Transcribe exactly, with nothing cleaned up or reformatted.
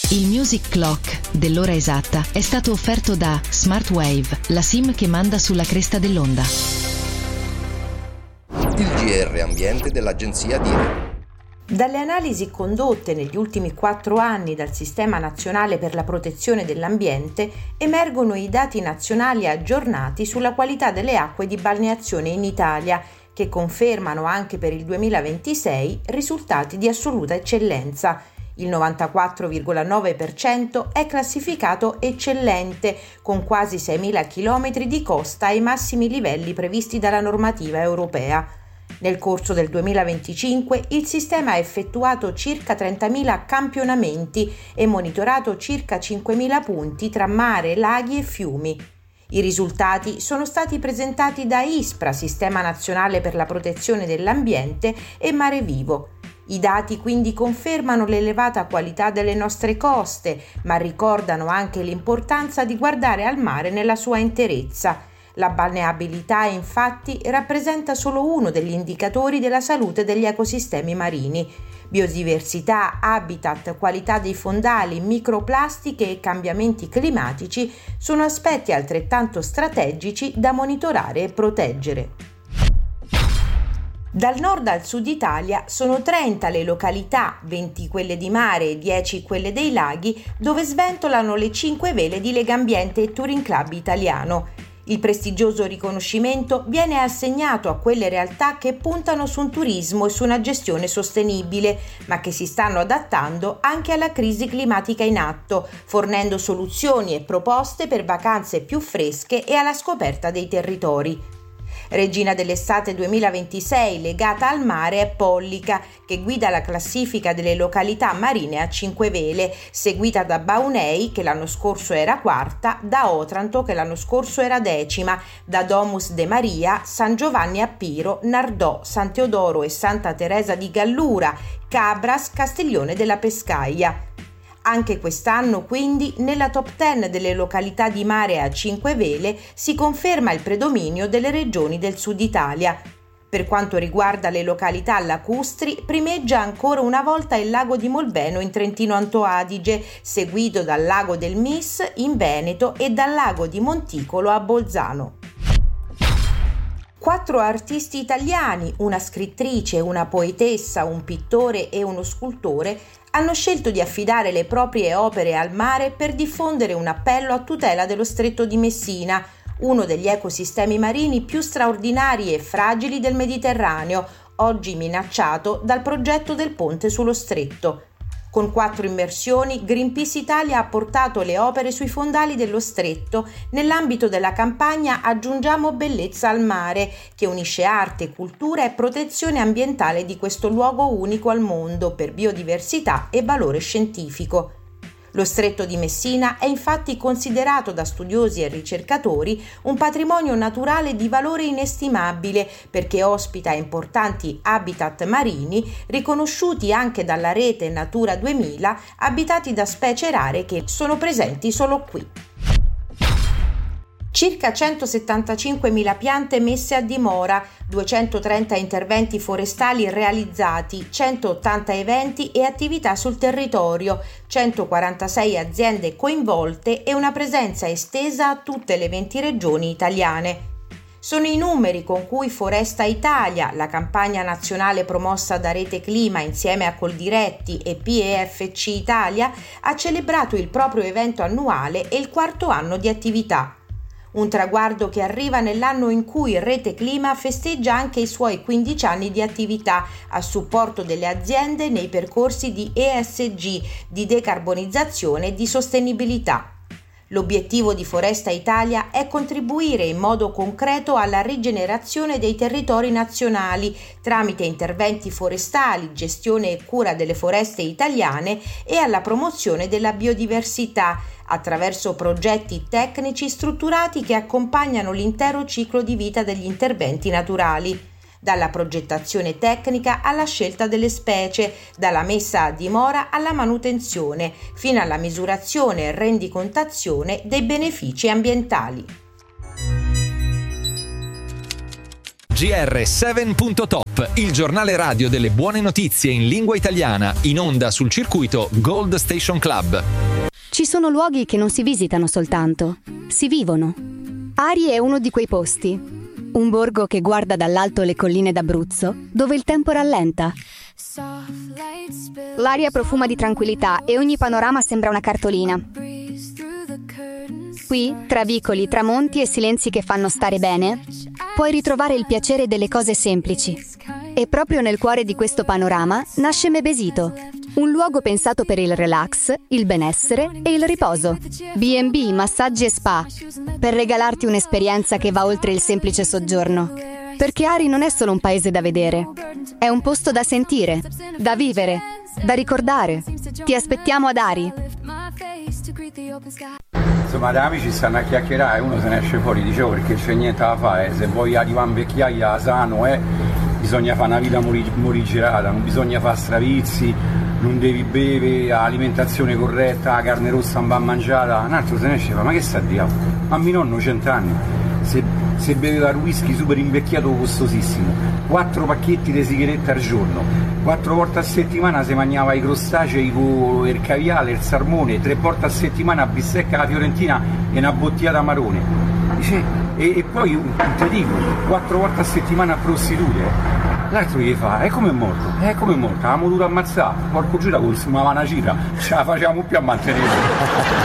Il Music Clock dell'ora esatta è stato offerto da Smartwave, la SIM che manda sulla cresta dell'onda. Il G R Ambiente dell'Agenzia D I R. Dalle analisi condotte negli ultimi quattro anni dal Sistema Nazionale per la Protezione dell'Ambiente emergono i dati nazionali aggiornati sulla qualità delle acque di balneazione in Italia, che confermano anche per il duemilaventisei risultati di assoluta eccellenza. Il novantaquattro virgola nove per cento è classificato eccellente, con quasi seimila chilometri di costa ai massimi livelli previsti dalla normativa europea. Nel corso del duemilaventicinque il sistema ha effettuato circa trentamila campionamenti e monitorato circa cinquemila punti tra mare, laghi e fiumi. I risultati sono stati presentati da ISPRA, Sistema Nazionale per la Protezione dell'Ambiente, e Mare Vivo. I dati quindi confermano l'elevata qualità delle nostre coste, ma ricordano anche l'importanza di guardare al mare nella sua interezza. La balneabilità, infatti, rappresenta solo uno degli indicatori della salute degli ecosistemi marini. Biodiversità, habitat, qualità dei fondali, microplastiche e cambiamenti climatici sono aspetti altrettanto strategici da monitorare e proteggere. Dal nord al sud Italia sono trenta le località, venti quelle di mare e dieci quelle dei laghi, dove sventolano le cinque vele di Legambiente e Touring Club Italiano. Il prestigioso riconoscimento viene assegnato a quelle realtà che puntano su un turismo e su una gestione sostenibile, ma che si stanno adattando anche alla crisi climatica in atto, fornendo soluzioni e proposte per vacanze più fresche e alla scoperta dei territori. Regina dell'estate duemilaventisei legata al mare è Pollica, che guida la classifica delle località marine a cinque vele, seguita da Baunei, che l'anno scorso era quarta, da Otranto, che l'anno scorso era decima, da Domus de Maria, San Giovanni a Piro, Nardò, San Teodoro e Santa Teresa di Gallura, Cabras, Castiglione della Pescaia. Anche quest'anno, quindi, nella top dieci delle località di mare a cinque vele si conferma il predominio delle regioni del sud Italia. Per quanto riguarda le località lacustri, primeggia ancora una volta il lago di Molbeno in Trentino Alto Adige, seguito dal lago del Mis in Veneto e dal lago di Monticolo a Bolzano. Quattro artisti italiani, una scrittrice, una poetessa, un pittore e uno scultore, hanno scelto di affidare le proprie opere al mare per diffondere un appello a tutela dello Stretto di Messina, uno degli ecosistemi marini più straordinari e fragili del Mediterraneo, oggi minacciato dal progetto del ponte sullo stretto. Con quattro immersioni, Greenpeace Italia ha portato le opere sui fondali dello stretto nell'ambito della campagna Aggiungiamo bellezza al mare, che unisce arte, cultura e protezione ambientale di questo luogo unico al mondo per biodiversità e valore scientifico. Lo Stretto di Messina è infatti considerato da studiosi e ricercatori un patrimonio naturale di valore inestimabile perché ospita importanti habitat marini riconosciuti anche dalla rete Natura duemila, abitati da specie rare che sono presenti solo qui. Circa centosettantacinquemila piante messe a dimora, duecentotrenta interventi forestali realizzati, centottanta eventi e attività sul territorio, centoquarantasei aziende coinvolte e una presenza estesa a tutte le venti regioni italiane. Sono i numeri con cui Foresta Italia, la campagna nazionale promossa da Rete Clima insieme a Coldiretti e P E F C Italia, ha celebrato il proprio evento annuale e il quarto anno di attività. Un traguardo che arriva nell'anno in cui Rete Clima festeggia anche i suoi quindici anni di attività a supporto delle aziende nei percorsi di E S G, di decarbonizzazione e di sostenibilità. L'obiettivo di Foresta Italia è contribuire in modo concreto alla rigenerazione dei territori nazionali tramite interventi forestali, gestione e cura delle foreste italiane e alla promozione della biodiversità attraverso progetti tecnici strutturati che accompagnano l'intero ciclo di vita degli interventi naturali, dalla progettazione tecnica alla scelta delle specie, dalla messa a dimora alla manutenzione, fino alla misurazione e rendicontazione dei benefici ambientali. G R sette punto top, il giornale radio delle buone notizie in lingua italiana, in onda sul circuito Gold Station Club. Ci sono luoghi che non si visitano soltanto, si vivono. Ari è uno di quei posti. Un borgo che guarda dall'alto le colline d'Abruzzo, dove il tempo rallenta. L'aria profuma di tranquillità e ogni panorama sembra una cartolina. Qui, tra vicoli, tramonti e silenzi che fanno stare bene, puoi ritrovare il piacere delle cose semplici. E proprio nel cuore di questo panorama nasce Mebesito, un luogo pensato per il relax, il benessere e il riposo. bi e bi, massaggi e spa, per regalarti un'esperienza che va oltre il semplice soggiorno. Perché Ari non è solo un paese da vedere, è un posto da sentire, da vivere, da ricordare. Ti aspettiamo ad Ari. Insomma, da amici stanno a chiacchierare, uno se ne esce fuori, dicevo, perché c'è niente da fare, se vuoi arrivare in vecchiaia sano, eh, bisogna fare una vita mori- morigerata, non bisogna fare stravizi, non devi bere, alimentazione corretta, la carne rossa non va mangiata. Un altro se ne esce, ma che sta a diavolo? Ma mio nonno cent'anni, se, se beveva il whisky super invecchiato costosissimo, quattro pacchetti di sigarette al giorno, quattro volte a settimana si mangiava i crostacei con il caviale, il salmone, tre volte a settimana a bistecca alla fiorentina e una bottiglia d'amarone. Dice, e, e poi un te dico, quattro volte a settimana a prostitute. L'altro gli fa, e come è morto? E come è morto? Avevamo dovuto ammazzare, porco giura consumava una cifra, ce la facevamo più a mantenere.